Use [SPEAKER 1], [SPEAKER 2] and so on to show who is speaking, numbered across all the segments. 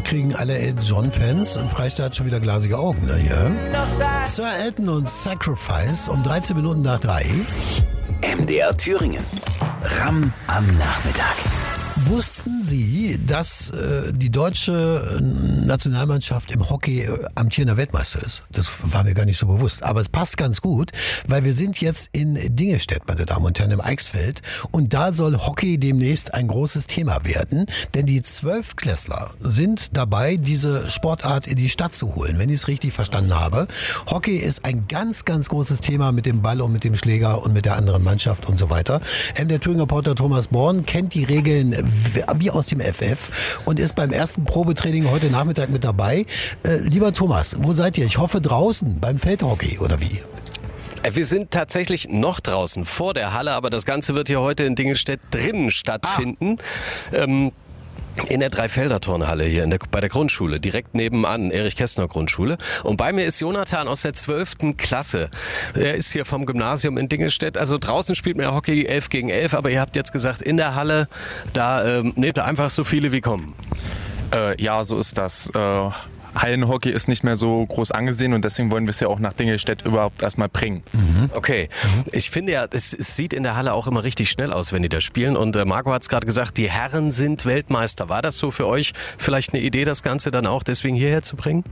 [SPEAKER 1] kriegen alle Elton John-Fans in Freistaat schon wieder glasige Augen. Ne? Ja? Sir Elton und Sacrifice um 13 Minuten nach 3.
[SPEAKER 2] MDR Thüringen. Ram am Nachmittag.
[SPEAKER 1] Wussten Sie, dass die deutsche Nationalmannschaft im Hockey amtierender Weltmeister ist? Das war mir gar nicht so bewusst. Aber es passt ganz gut, weil wir sind jetzt in Dingestedt, meine Damen und Herren, im Eichsfeld. Und da soll Hockey demnächst ein großes Thema werden. Denn die 12-Klässler sind dabei, diese Sportart in die Stadt zu holen, wenn ich es richtig verstanden habe. Hockey ist ein ganz, ganz großes Thema mit dem Ball und mit dem Schläger und mit der anderen Mannschaft und so weiter. Der Thüringer Reporter Thomas Born kennt die Regeln wie aus dem FF und ist beim ersten Probetraining heute Nachmittag mit dabei. Lieber Thomas, wo seid ihr? Ich hoffe draußen beim Feldhockey oder wie?
[SPEAKER 3] Wir sind tatsächlich noch draußen vor der Halle, aber das Ganze wird hier heute in Dingestedt drinnen stattfinden. In der Dreifelder-Turnhalle hier bei der Grundschule, direkt nebenan, Erich-Kästner-Grundschule. Und bei mir ist Jonathan aus der 12. Klasse. Er ist hier vom Gymnasium in Dingestedt. Also draußen spielt man ja Hockey 11 gegen 11, aber ihr habt jetzt gesagt, in der Halle, da nehmt ihr einfach so viele wie kommen.
[SPEAKER 4] Ja, so ist das. Hallenhockey ist nicht mehr so groß angesehen und deswegen wollen wir es ja auch nach Dingestedt überhaupt erstmal bringen.
[SPEAKER 3] Okay, ich finde ja, es sieht in der Halle auch immer richtig schnell aus, wenn die da spielen und Marco hat es gerade gesagt, die Herren sind Weltmeister. War das so für euch vielleicht eine Idee, das Ganze dann auch deswegen hierher zu bringen?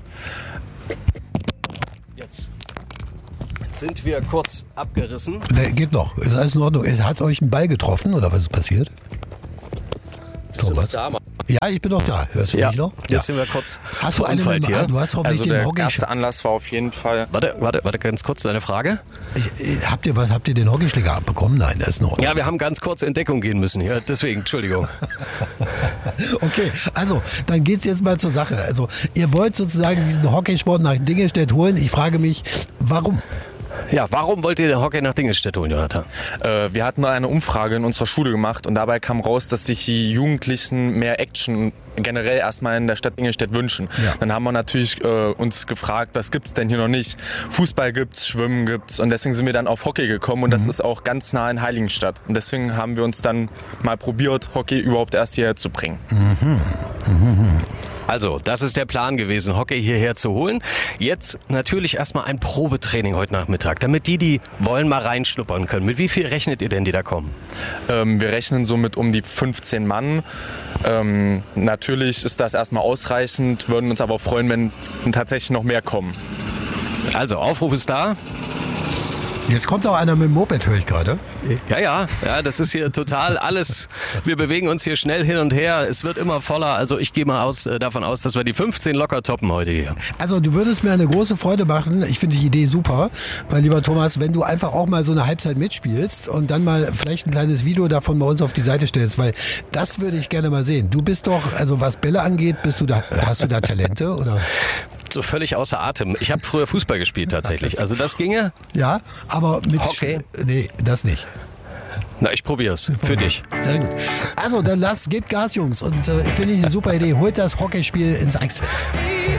[SPEAKER 3] Jetzt sind wir kurz abgerissen.
[SPEAKER 1] Nee, geht noch, ist alles in Ordnung. Hat euch ein Ball getroffen oder was ist passiert? Thomas? Ja, ich bin doch da. Hörst du mich noch?
[SPEAKER 3] Jetzt sind wir kurz.
[SPEAKER 1] Hast du einen hier? Du hast hoffentlich
[SPEAKER 4] also
[SPEAKER 1] den
[SPEAKER 4] der
[SPEAKER 1] Hockey.
[SPEAKER 4] erste Anlass war auf jeden Fall.
[SPEAKER 3] Warte, ganz kurz deine Frage.
[SPEAKER 1] Habt ihr den Hockeyschläger abbekommen? Nein, das ist noch.
[SPEAKER 3] Ja, wir haben ganz kurz in Deckung gehen müssen hier. Deswegen, Entschuldigung.
[SPEAKER 1] Okay, also dann geht's jetzt mal zur Sache. Also ihr wollt sozusagen diesen Hockeysport nach Dingestedt holen. Ich frage mich, warum?
[SPEAKER 3] Ja, warum wollt ihr den Hockey nach Dingestedt holen, Jonathan?
[SPEAKER 4] Wir hatten mal eine Umfrage in unserer Schule gemacht und dabei kam raus, dass sich die Jugendlichen mehr Action generell erstmal in der Stadt Dingestedt wünschen. Ja. Dann haben wir natürlich uns gefragt, was gibt's denn hier noch nicht? Fußball gibt's, Schwimmen gibt's und deswegen sind wir dann auf Hockey gekommen und das ist auch ganz nah in Heiligenstadt. Und deswegen haben wir uns dann mal probiert, Hockey überhaupt erst hierher zu bringen.
[SPEAKER 3] Also, das ist der Plan gewesen, Hockey hierher zu holen. Jetzt natürlich erstmal ein Probetraining heute Nachmittag, damit die wollen, mal reinschnuppern können. Mit wie viel rechnet ihr denn, die da kommen?
[SPEAKER 4] Wir rechnen so mit um die 15 Mann. Natürlich ist das erstmal ausreichend, würden uns aber freuen, wenn tatsächlich noch mehr kommen.
[SPEAKER 3] Also, Aufruf ist da.
[SPEAKER 1] Jetzt kommt auch einer mit dem Moped, höre ich gerade.
[SPEAKER 3] Ja, das ist hier total alles. Wir bewegen uns hier schnell hin und her. Es wird immer voller. Also ich gehe mal davon aus, dass wir die 15 locker toppen heute hier.
[SPEAKER 1] Also du würdest mir eine große Freude machen. Ich finde die Idee super. Mein lieber Thomas, wenn du einfach auch mal so eine Halbzeit mitspielst und dann mal vielleicht ein kleines Video davon bei uns auf die Seite stellst, weil das würde ich gerne mal sehen. Du bist doch, also was Bälle angeht, hast du da Talente oder?
[SPEAKER 3] So völlig außer Atem. Ich habe früher Fußball gespielt tatsächlich. Also das ginge.
[SPEAKER 1] Ja, aber mit
[SPEAKER 3] Hockey?
[SPEAKER 1] Nee, das nicht.
[SPEAKER 3] Na, ich probier's. Für dich.
[SPEAKER 1] Sehr gut. Also, dann gebt Gas, Jungs. Und finde ich eine super Idee. Holt das Hockeyspiel ins Eichsfeld.